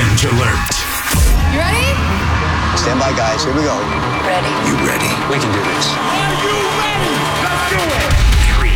Challenge alert. You ready? Stand by, guys. Here we go. Ready. You ready? We can do this. Are you ready? Let's do it. 3,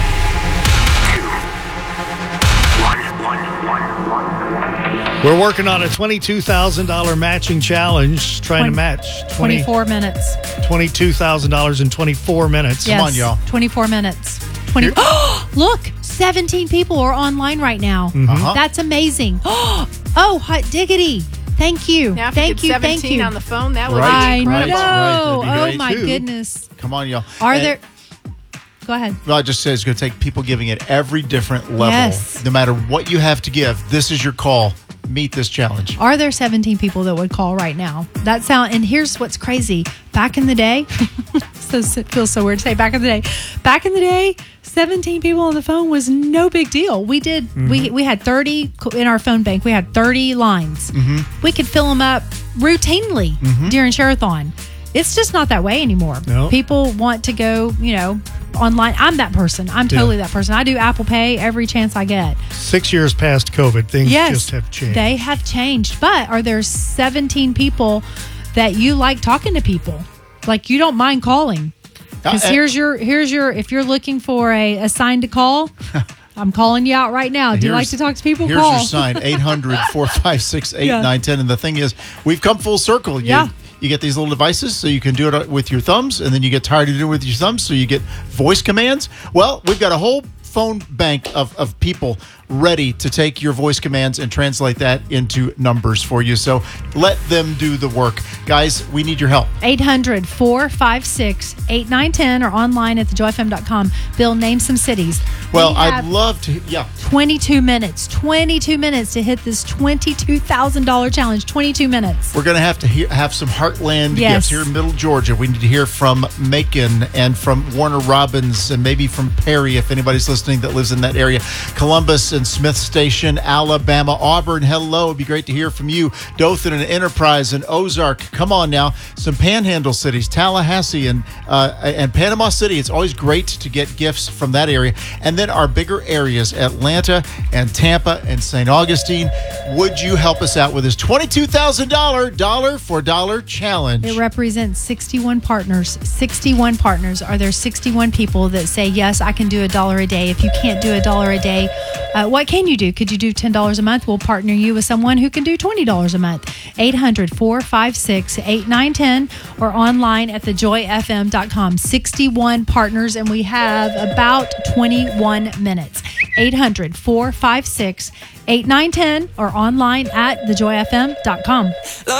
2, 1. We're working on a $22,000 matching challenge, trying to match 24 minutes. $22,000 in 24 minutes. Yes, Come on, y'all. 24 minutes. Look, 17 people are online right now. That's amazing. Oh, hot diggity. Thank you. Now, if thank you you. get 17 Thank you. on the phone, that would I be know. Right, that'd be Oh, great, my too. goodness. Come on, y'all. Are And- there... Go ahead. Well, I just said it's going to take people giving at every different level. Yes. No matter what you have to give, this is your call. Meet this challenge. Are there 17 people that would call right now? And here's what's crazy. Back in the day, it feels so weird to say back in the day. Back in the day, 17 people on the phone was no big deal. We did, we had 30 in our phone bank. We had 30 lines. We could fill them up routinely during Share-a-thon. It's just not that way anymore. No. People want to go, online. I'm that person. I'm totally that person. I do Apple Pay every chance I get. 6 years past COVID, things Yes, just have changed. They have changed. But are there 17 people that you like talking to people? Like you don't mind calling? Because here's your if you're looking for a sign to call, I'm calling you out right now. Do you like to talk to people? Here's Call. your sign, 800-456-8910. And the thing is, we've come full circle. You get these little devices so you can do it with your thumbs, and then you get tired of doing it with your thumbs, so you get voice commands. Well, we've got a whole phone bank of people ready to take your voice commands and translate that into numbers for you. So let them do the work. Guys, we need your help. 800-456-8910 or online at thejoyfm.com. Bill, name some cities. Well, We I'd have love to. 22 minutes to hit this $22,000 challenge. 22 minutes. We're going to have some Heartland Yes. gifts here in Middle Georgia. We need to hear from Macon and from Warner Robins and maybe from Perry, if anybody's listening that lives in that area. Columbus and Smith Station, Alabama. Auburn, hello. It'd be great to hear from you. Dothan and Enterprise and Ozark. Come on now. Some Panhandle cities, Tallahassee and Panama City. It's always great to get gifts from that area. And then our bigger areas, Atlanta and Tampa and St. Augustine. Would you help us out with this $22,000 dollar for dollar challenge? It represents 61 partners. 61 partners. Are there 61 people that say, yes, I can do $1 a day? If you can't do $1 a day, what can you do? Could you do $10 a month? We'll partner you with someone who can do $20 a month. 800-456-8910 or online at thejoyfm.com. 61 partners, and we have about 21 minutes. 800-456-8910 or online at thejoyfm.com.